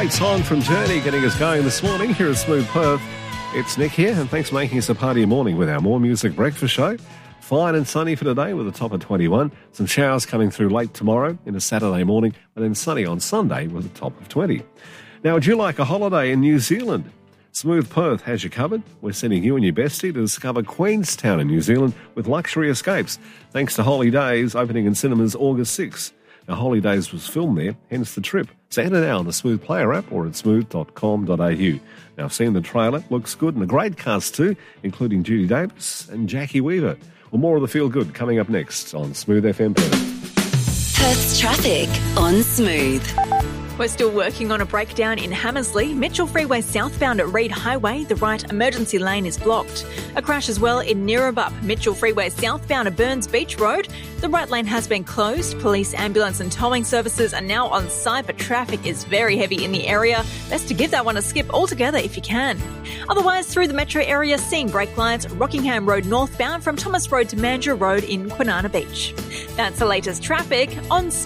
Great song from Journey getting us going this morning here at Smooth Perth. It's Nick here, and thanks for making us a part of your morning with our More Music breakfast show. Fine and sunny for today with a top of 21. Some showers coming through late tomorrow into Saturday morning, and then sunny on Sunday with a top of 20. Now, would you like a holiday in New Zealand? Smooth Perth has you covered. We're sending you and your bestie to discover Queenstown in New Zealand with luxury escapes, thanks to Holy Days opening in cinemas August 6th. Now, Holy Days was filmed there, hence the trip. So enter now on the Smooth Player app or at smooth.com.au. Now, I've seen the trailer. Looks good, and a great cast too, including Judy Davis and Jackie Weaver. Well, more of the feel good coming up next on Smooth FM Perth. Perth's traffic on Smooth. We're still working on a breakdown in Hammersley. Mitchell Freeway southbound at Reid Highway. The right emergency lane is blocked. A crash as well in Neerabup. Mitchell Freeway southbound at Burns Beach Road. The right lane has been closed. Police, ambulance and towing services are now on site, but traffic is very heavy in the area. Best to give that one a skip altogether if you can. Otherwise, through the metro area, seeing brake lights, Rockingham Road northbound from Thomas Road to Mandurah Road in Kwinana Beach. That's the latest traffic on